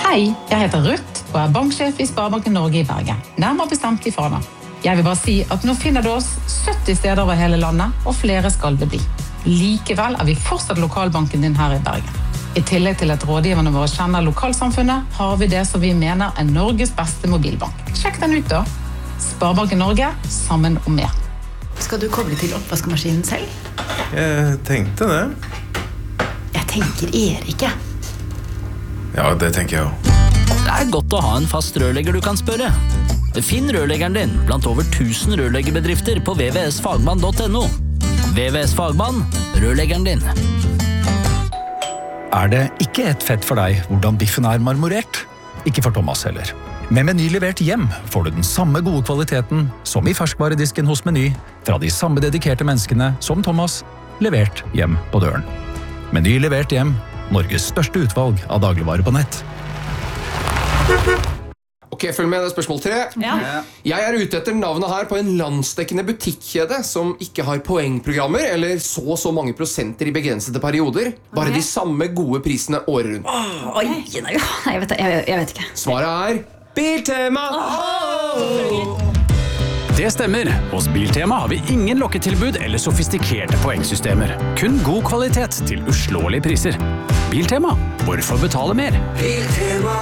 Hei, jeg heter Ruth og er banksjef i Sparebanken Norge i Bergen. Nærmere bestemt i Fana. Jeg vil bare si at nå finner du oss 70 steder over hele landet, og flere skal det bli. Likevel er vi fortsatt lokalbanken din her i Bergen. I tillegg til at rådgiverne våre kjenner lokalsamfunnet, har vi det som vi mener er Norges beste mobilbank. Sjekk den ut da. Sparebanken Norge, sammen om mer. Skal du koble til oppvaskemaskinen selv? Jeg tenkte det. Jeg tenker Erike. Ja, det tenker jeg også. Det er godt å ha en fast rørlegger du kan spørre. Finn rørleggeren din blant over 1000 rørleggerbedrifter på vvsfagmann.no. VVS Fagmann, rørleggeren din. Er det ikke et fett for deg hvordan biffen er marmorert? Ikke for Thomas heller. Med Meny levert hjem får du den samme gode kvaliteten som i ferskvaredisken hos Meny, fra de samme dedikerte menneskene som Thomas, levert hjem på døren. Meny levert hjem, Norges største utvalg av dagligvarer på nett. Ok, følg med, det er spørsmål 3. Ja. Jeg er ute etter navnet her på en landsdekkende butikkjede som ikke har poengprogrammer, eller så mange prosenter i begrensede perioder. Bare de samme gode prisene året rundt. Oi, jeg vet ikke. Svaret er Biltema! Det stemmer. Hos Biltema har vi ingen lokketilbud eller sofistikerte poengsystemer. Kun god kvalitet til uslåelige priser. Biltema. Hvorfor betale mer? Biltema.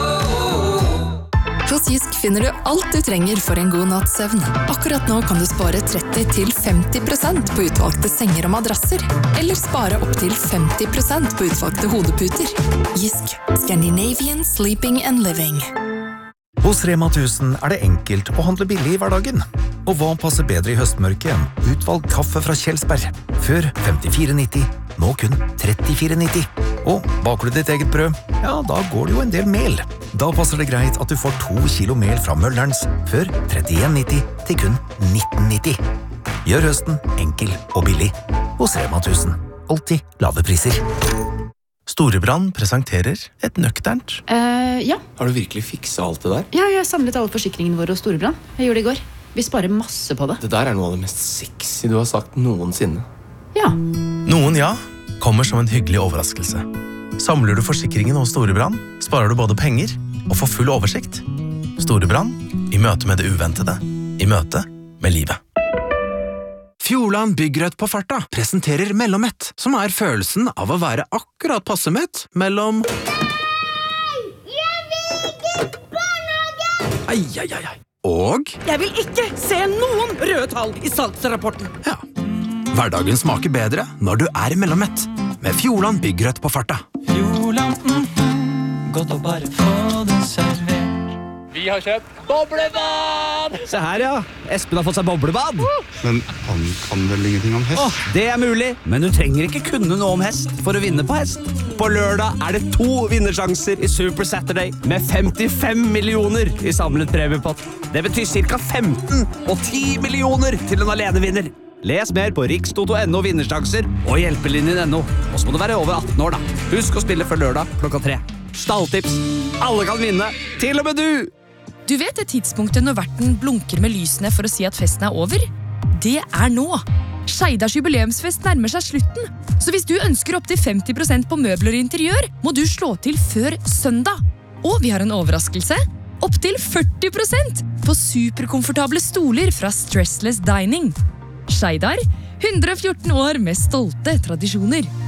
Hos Jysk finner du alt du trenger for en god natts søvn. Akkurat nå kan du spare 30-50% på utvalgte senger og madrasser. Eller spare opp til 50% på utvalgte hodeputer. Jysk. Scandinavian Sleeping and Living. Hos Rema 1000 er det enkelt å handle billig i hverdagen. Og hva passer bedre i høstmørket enn utvalgt kaffe fra Kjelsberg? Før 54,90, nå kun 34,90. Og baker du ditt eget brød? Ja, da går det jo en del mel. Da passer det greit at du får 2 kilo mel fra Møllerens, før 31,90 til kun 19,90. Gjør høsten enkel og billig. Hos Rema 1000. Alltid lave priser. Storebrand presenterer et nøkternt. Ja. Har du virkelig fikset alt det der? Ja, jeg har samlet alle forsikringene våre hos Storebrand. Jeg gjorde det i går. Vi sparer masse på det. Det der er noe av det mest sexy du har sagt noensinne. Ja. Noen ja, kommer som en hyggelig overraskelse. Samler du forsikringen hos Storebrand, sparer du både penger og får full oversikt. Storebrand, i møte med det uventede, i møte med livet. Fjordland Byggrødt på farta presenterer Mellommett, som er følelsen av å være akkurat passe mett mellom... Jeg vil ikke barnehage! Ai. Og... Jeg vil ikke se noen røde tall i salgsrapporten. Ja. Hverdagen smaker bedre når du er Mellommett, med Fjordland Byggrødt på farta. Fjordland, godt å bare få det servert. Vi har kjøpt boblebad! Se her, ja. Espen har fått seg boblebad. Men han kan vel ingenting om hest? Det er mulig, men du trenger ikke kunne noe om hest for å vinne på hest. På lørdag er det 2 vinnersjanser i Super Saturday med 55 millioner i samlet premiepott. Det betyr ca. 15 og 10 millioner til en alenevinner. Les mer på rikstoto.no vinnersjanser og hjelpelinjen.no. Og så må du være over 18 år da. Husk å spille før lørdag klokka 3. Stalltips. Alle kan vinne, til og med du! Du vet det tidspunktet når verten blunker med lysene for å si at festen er over? Det er nå! Skeidars jubileumsfest nærmer seg slutten, så hvis du ønsker opp til 50% på møbler og interiør, må du slå til før søndag. Og vi har en overraskelse. Opp til 40% på superkomfortable stoler fra Stressless Dining. Skeidar, 114 år med stolte tradisjoner.